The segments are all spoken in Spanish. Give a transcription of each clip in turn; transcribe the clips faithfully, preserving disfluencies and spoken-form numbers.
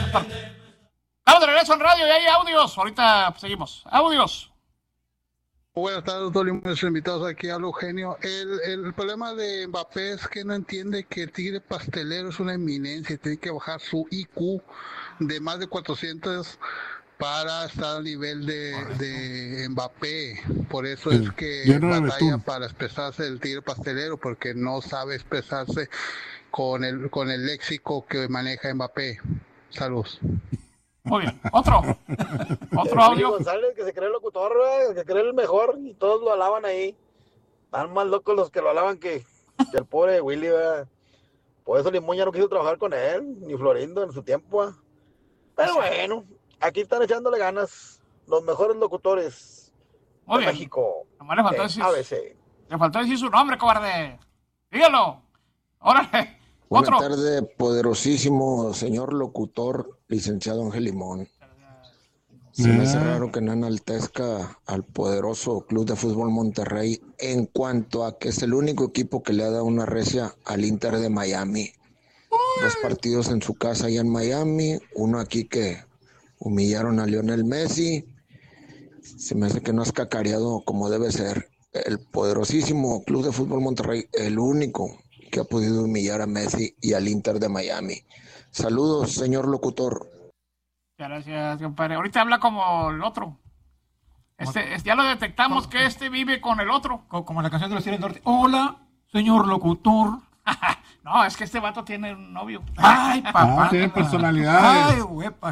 Estamos de regreso en radio y hay audios. Ahorita seguimos. Audios. Buenas tardes, todos los invitados aquí. Hablo Eugenio. El, el problema de Mbappé es que no entiende que el tigre pastelero es una eminencia. Tiene que bajar su I Q de más de cuatrocientos para estar al nivel de, de Mbappé. Por eso es que batalla para expresarse el tigre pastelero, porque no sabe expresarse con el con el léxico que maneja Mbappé. Saludos. Muy bien. Otro. Otro audio. González, que se cree el locutor, ¿verdad? Que cree el mejor y todos lo alaban ahí. Están más locos los que lo alaban que, que el pobre Willy, ¿verdad? Por eso Limón ya no quiso trabajar con él, ni Florindo en su tiempo, ¿verdad? Pero bueno, aquí están echándole ganas los mejores locutores Muy de bien. México. Nomás le faltó Eh, decir, A B C. le faltó decir su nombre, cobarde. Dígalo. Órale. Buenas Otro. tardes, poderosísimo señor locutor, licenciado Ángel Limón. Se me hace raro que no enaltezca al poderoso Club de Fútbol Monterrey en cuanto a que es el único equipo que le ha dado una recia al Inter de Miami. Dos partidos en su casa allá en Miami, uno aquí que humillaron a Lionel Messi. Se me hace que no has cacareado como debe ser. El poderosísimo Club de Fútbol Monterrey, el único que ha podido humillar a Messi y al Inter de Miami. Saludos, señor locutor. Gracias, compadre. Ahorita habla como el otro. Este, este, ya lo detectamos que este vive con el otro. Como la canción de los Tigres del Norte. Hola, señor locutor. No, es que este vato tiene un novio. Ay, papá. Ah, tiene personalidades. Ay, huepa,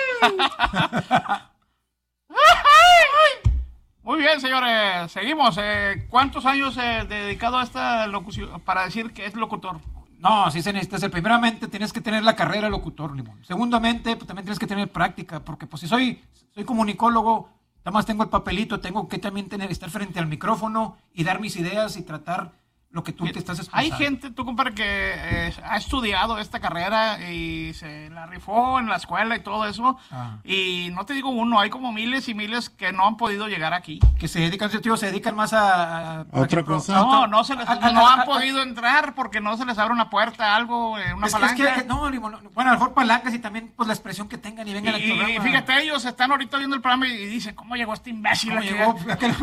Muy bien, señores. Seguimos. Eh, ¿Cuántos años eh, dedicado a esta locución para decir que es locutor? No, sí se necesita ser. Primeramente, tienes que tener la carrera de locutor, Limón. Segundamente, pues, también tienes que tener práctica, porque pues si soy, soy comunicólogo, nada más tengo el papelito, tengo que también tener, estar frente al micrófono y dar mis ideas y tratar lo que tú te estás expresando. Hay gente, tú compadre, que eh, ha estudiado esta carrera y se la rifó en la escuela y todo eso. Ah. Y no te digo uno, hay como miles y miles que no han podido llegar aquí. Que se dedican, tío, se dedican más a... a ¿Otra cosa? No, no, se les, a, a, no a, han a, podido entrar porque no se les abre una puerta, algo, una es palanca. Que, es que, no, no, bueno, a lo mejor palancas y también pues la expresión que tengan y vengan y, al programa. Y fíjate, ellos están ahorita viendo el programa y dicen, ¿cómo llegó este imbécil aquí? Llegó?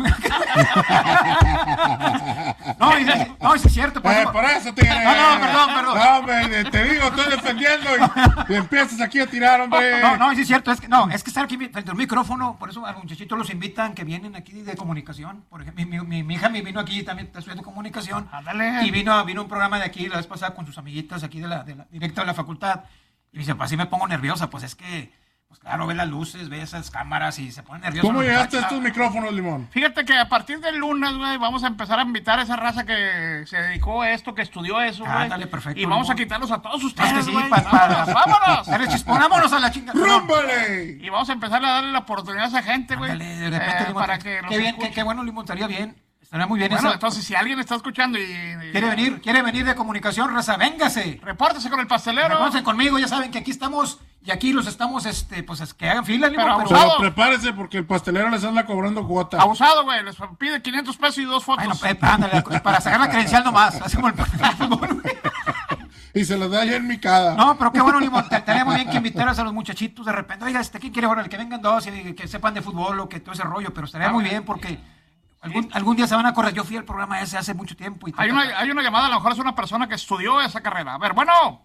no, y, no, es cierto. Pues, Eh, por eso, tigre. No, no, perdón, perdón. No, hombre, te digo, estoy defendiendo y, y empiezas aquí a tirar, hombre. No, no, sí es cierto. Es que, no, es que estar aquí frente al micrófono, por eso a los muchachitos los invitan que vienen aquí de comunicación. Por ejemplo, mi, mi, mi hija me vino aquí también, está estudiando comunicación. Ándale. Y vino, vino un programa de aquí la vez pasada con sus amiguitas aquí de la, de la directa de la facultad. Y me dice, pues así me pongo nerviosa. Pues es que, pues claro, ve las luces, ve esas cámaras y se pone nerviosa. ¿Cómo llegaste a estos micrófonos, Limón? Fíjate que a partir del lunes, güey, vamos a empezar a invitar a esa raza que se dedicó a esto, que estudió eso, güey. Ándale, perfecto. Y vamos Limón. a quitarlos a todos ustedes, es que sí, güey. pa, pa, ¡Vámonos! ¡Vámonos a la chingada! ¡Rúmbale! Y vamos a empezar a darle la oportunidad a esa gente, güey. Ándale, de repente, eh, para que qué bien, qué, qué bueno, Limón, estaría bien. Estaría muy bien. Bueno, esa... entonces, si alguien está escuchando y, y... Quiere venir, quiere venir de comunicación, raza, véngase. Repórtese con el pastelero. Repórtense conmigo, ya saben que aquí estamos y aquí los estamos, este, pues que hagan fila, pero, Limón, pero... pero prepárese porque el pastelero les anda cobrando cuota. Abusado, güey, les pide quinientos pesos y dos fotos. Ay, no, eh, ándale, para sacar la credencial nomás, así como el fútbol. Y se los da ayer en mi cada. No, pero qué bueno, Limón, estaría muy bien que invitaras a los muchachitos de repente. Oiga, este, ¿quién quiere ahora? Que vengan dos y que sepan de fútbol o que todo ese rollo, pero estaría ah, muy bien porque... Algún, algún día se van a correr. Yo fui al programa ese hace mucho tiempo. Y hay, una, hay una llamada, a lo mejor es una persona que estudió esa carrera. A ver, bueno.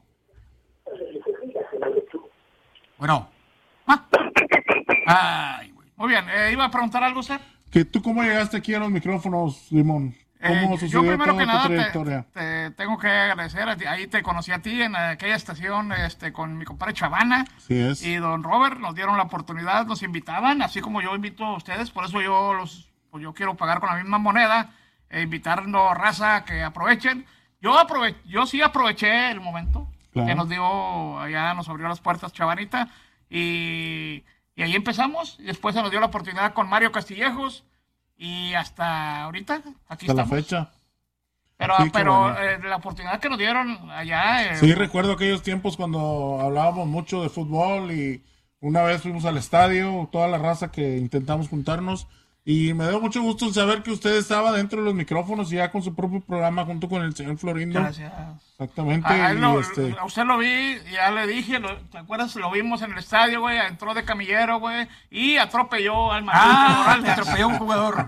Bueno. ¿Ah? Ay, güey. Muy bien, eh, ¿iba a preguntar algo usted? ¿Que tú cómo llegaste aquí a los micrófonos, Limón? ¿Cómo eh, sucedió yo primero que nada trayectoria? Te, te tengo que agradecer. Ahí te conocí a ti en aquella estación este, con mi compadre Chavana. Sí es. Y don Robert nos dieron la oportunidad, nos invitaban, así como yo invito a ustedes. Por eso yo los... pues yo quiero pagar con la misma moneda, e invitarnos raza que aprovechen. Yo aprove yo sí aproveché el momento claro. que nos dio, allá nos abrió las puertas Chavanita, y, y ahí empezamos, y después se nos dio la oportunidad con Mario Castillejos, y hasta ahorita, aquí hasta estamos. la fecha. Pero, sí, pero bueno. eh, la oportunidad que nos dieron allá... Eh, sí, recuerdo aquellos tiempos cuando hablábamos mucho de fútbol, y una vez fuimos al estadio, toda la raza que intentamos juntarnos, Y me dio mucho gusto en saber que usted estaba dentro de los micrófonos y ya con su propio programa junto con el señor Florindo. Gracias. Exactamente. A, y lo, este... a usted lo vi, ya le dije, lo, ¿te acuerdas? Lo vimos en el estadio, güey, entró de camillero, güey, y atropelló al Matute Ah, Morales. atropelló a un jugador.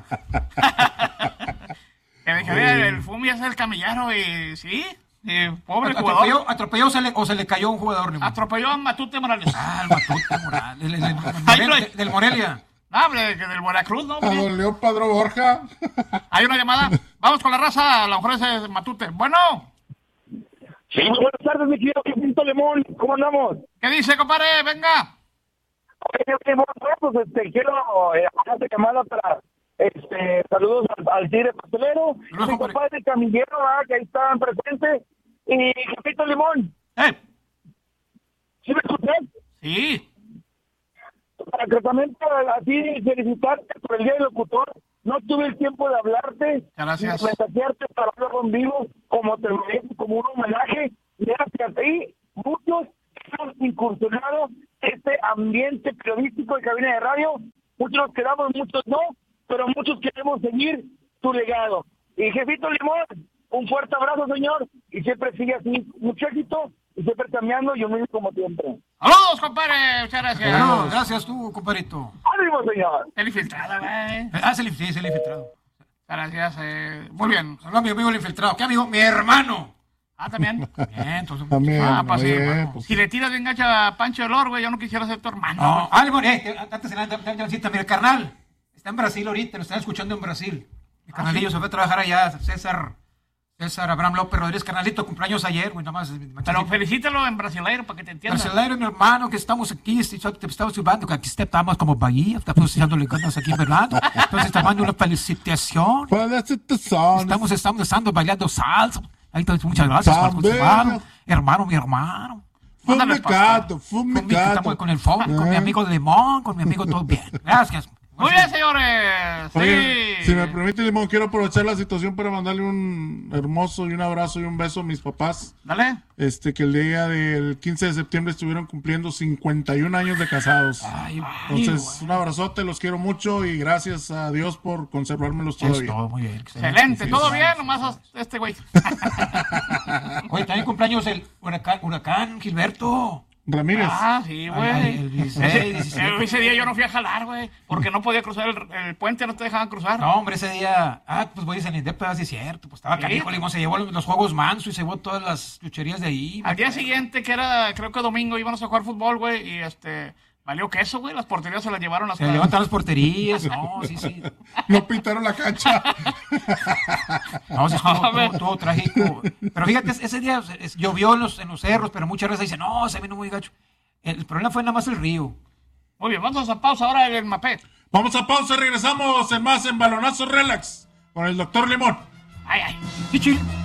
Le dije, oye, el Fumi es el camillero y sí, y pobre ¿Atropelló, jugador. atropelló o, se le, o se le cayó un jugador? Limón? Atropelló a Matute Morales. Ah, el Matute Morales. El, el, el, Ay, Morel- no. de- del Morelia. No, hombre, que del Veracruz, ¿no? A hombre? don Leo Padro Borja. Hay una llamada. Vamos con la raza, a lo mejor ese es Matute. Bueno, Sí, muy buenas tardes, mi querido Quinto Lemón. ¿Cómo andamos? ¿qué dice, compadre? Venga. Oye, Lemón, pues este, quiero eh, hacer esta llamada para este, saludos al, al Tigre Pastelero, Saludos, mi compadre. papá es el camillero, ¿verdad? Que ahí estaban presentes. Y Quinto Lemón, Eh, ¿sí me escuchas? sí. Para tratamiento a ti felicitarte por el día del locutor. No tuve el tiempo de hablarte, Gracias. ni mensajearte para hablar en vivo, como te mereces, como un homenaje. Gracias a ti, muchos hemos incursionado este ambiente periodístico de cabina de radio. Muchos nos quedamos, muchos no, pero muchos queremos seguir tu legado. Y Jefito Limón, un fuerte abrazo, señor, y siempre sigue así, mucho éxito, y siempre cambiando, y humilde como siempre. Saludos, compadre. Muchas gracias. Bueno, gracias tú, compadrito. ¡Ánimo, señor! El infiltrado, güey. Ah, es el, sí, es el infiltrado. Gracias. Eh, muy bien. Saludos a mi amigo el infiltrado. ¿Qué amigo? Mi hermano. Ah, también. Bien, entonces. También. Ah, pues sí, oye, hermano. pues, Si le tiras de engancha a Pancho Delor, güey, yo no quisiera ser tu hermano. No, güey. ah, Limón, eh, antes de nada, ya necesita, mira, carnal. Está en Brasil ahorita, lo están escuchando en Brasil. Mi Ah, carnalillo se fue a trabajar allá, César. César Abraham López Rodríguez, carnalito, cumpleaños ayer, güey, nada más. Pero felicítalo en brasileiro para que te entienda. Brasileiro, mi hermano, que estamos aquí, este, te estamos llevando, que aquí estamos como Bahía, estamos echando ganas aquí en verdad. Entonces, te mando una felicitación. felicitaciones. Estamos, estamos estando bailando salsa. Ahí está, muchas gracias, Marcos, También. hermano, hermano, mi hermano. Mándale Fumigado, Conmigo, fumigado. estamos con el phone, con mi Ah. amigo Limón, con mi amigo todo bien. Gracias. Muy bien, señores. Sí. Oye, si me permite, Limón, quiero aprovechar la situación para mandarle un hermoso y un abrazo y un beso a mis papás. Dale. Este, que el día del quince de septiembre estuvieron cumpliendo cincuenta y un años de casados. Ay, Entonces, un abrazote, los quiero mucho y gracias a Dios por conservármelos es todavía. todo, muy bien. Excelente. Sí, Todo sí, bien, sí. nomás este güey. Oye, también cumpleaños el huracán, huracán Gilberto. Ramírez. Ah, sí, Ay, güey. el dieciséis, Ese, diecisiete. ese día yo no fui a jalar, güey, porque no podía cruzar el, el puente, no te dejaban cruzar. No, hombre, ese día. Ah, pues voy a San Indep, así es cierto. Pues estaba Sí. canijo, Limón, se llevó los, los juegos manso y se llevó todas las chucherías de ahí. Al día siguiente, que era, creo que domingo, íbamos a jugar fútbol, güey, y este, valió queso, güey, las porterías se las llevaron hasta... Se levantan las porterías. No, sí, sí. No pintaron la cancha. No, sí, estuvo, estuvo- estuvo trágico. Pero fíjate, ese día es- llovió en los, en los cerros, pero muchas veces dicen, no, se vino muy gacho. El problema fue nada más el río. Muy bien, vamos a pausa ahora en el mapet. Vamos a pausa, regresamos en más en Balonazo Relax con el doctor Limón. Ay, ay. Chichil.